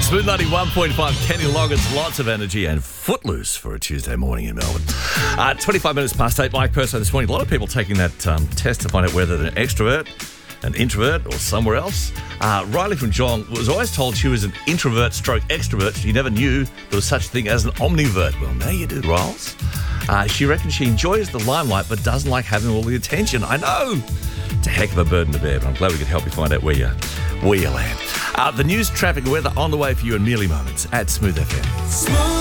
Smooth 91.5, Kenny Loggins, lots of energy and footloose for a Tuesday morning in Melbourne. 25 minutes past 8, Mike Perso this morning. A lot of people taking that test to find out whether they're an extrovert, an introvert or somewhere else. Riley from Geelong was always told she was an introvert stroke extrovert. She never knew there was such a thing as an omnivert. Well, now you do, Riles. She reckons she enjoys the limelight but doesn't like having all the attention. I know. It's a heck of a burden to bear, but I'm glad we could help you find out where you land. The news, traffic and weather on the way for you in merely moments at Smooth FM.